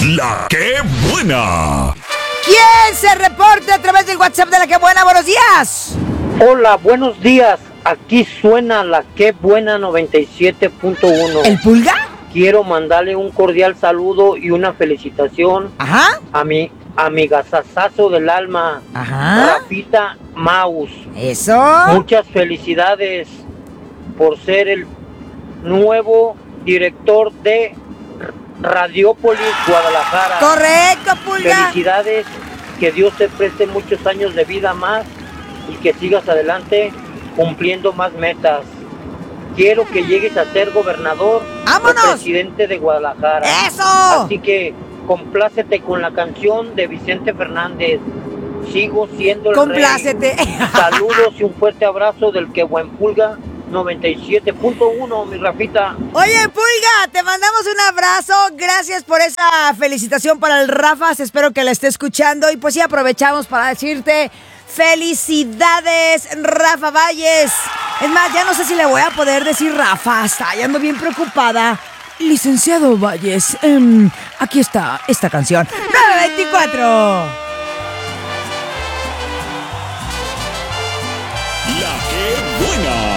La que buena. ¿Quién se reporta a través del WhatsApp de La que buena? Buenos días. Hola, buenos días. Aquí suena La que buena 97.1. ¿El Pulga? Quiero mandarle un cordial saludo y una felicitación Ajá. a mi amigazazazo del alma, Ajá. Rafita Maus. Eso. Muchas felicidades por ser el nuevo director de Radiópolis, Guadalajara. Correcto, Pulga. Felicidades, que Dios te preste muchos años de vida más y que sigas adelante cumpliendo más metas. Quiero que llegues a ser gobernador ¡Vámonos! o presidente de Guadalajara. ¡Eso! Así que complácete con la canción de Vicente Fernández. Sigo siendo el Complácete. rey. Saludos y un fuerte abrazo del que buen Pulga 97.1, mi Rafita. Oye, Pulga, te mandamos un abrazo. Gracias por esa felicitación para el Rafas. Espero que la esté escuchando. Y pues sí, aprovechamos para decirte felicidades, Rafa Valles. Es más, ya no sé si le voy a poder decir Rafa. Ya ando bien preocupada. Licenciado Valles, aquí está esta canción. 924. La que buena.